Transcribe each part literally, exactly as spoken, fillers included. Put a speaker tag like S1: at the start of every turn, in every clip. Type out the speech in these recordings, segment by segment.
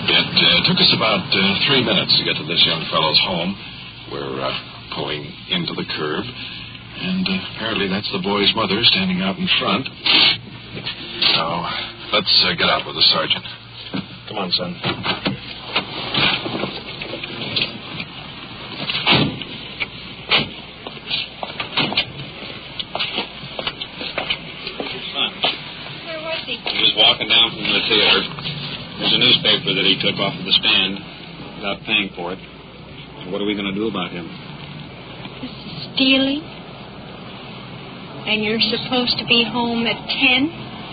S1: It uh, took us about uh, three minutes to get to this young fellow's home. We're uh, pulling into the curb, and uh, apparently that's the boy's mother standing out in front. Now, let's uh, get out with the sergeant. Come on, son.
S2: Where was he?
S3: He was walking down from the theater. There's a newspaper that he took off of the stand without paying for it. And what are we going to do about him?
S2: This is stealing? And you're supposed to be home at ten?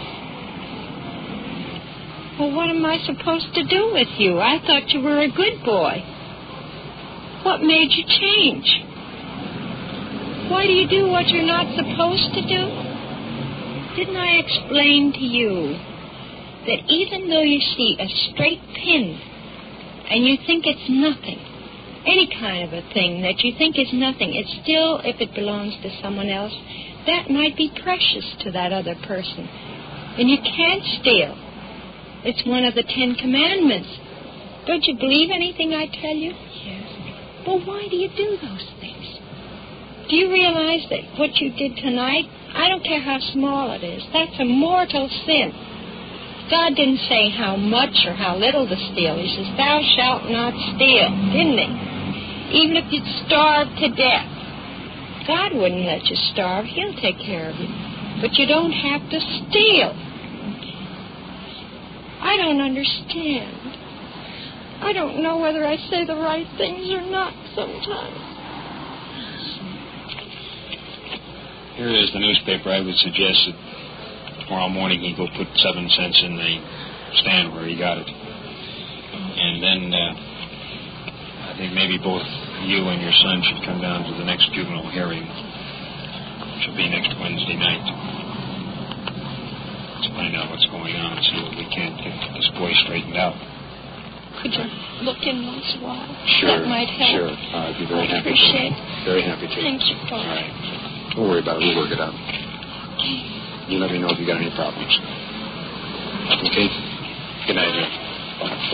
S2: Well, what am I supposed to do with you? I thought you were a good boy. What made you change? Why do you do what you're not supposed to do? Didn't I explain to you that even though you see a straight pin and you think it's nothing, any kind of a thing that you think is nothing, it's still, if it belongs to someone else, that might be precious to that other person. And you can't steal. It's one of the Ten Commandments. Don't you believe anything I tell you? Yes. Well, why do you do those things? Do you realize that what you did tonight, I don't care how small it is, that's a mortal sin. God didn't say how much or how little to steal. He says, thou shalt not steal, didn't he? Even if you'd starve to death. God wouldn't let you starve. He'll take care of you. But you don't have to steal. I don't understand. I don't know whether I say the right things or not sometimes.
S3: Here is the newspaper. I would suggest that tomorrow morning he go put seven cents in the stand where he got it. And then uh, I think maybe both you and your son should come down to the next juvenile hearing, which will be next Wednesday night. Let's find out what's going on and see what we can to get this boy straightened out.
S2: Could you look in once in a while?
S3: Sure.
S2: That might help.
S3: Sure. Uh, I'd be very
S2: I'd
S3: happy
S2: appreciate
S3: to. Very happy to.
S2: Thank you, Paul.
S3: All right. Don't worry about it. We'll work it out.
S2: Okay.
S3: You let me know if you got any problems. Okay? Good night, dear.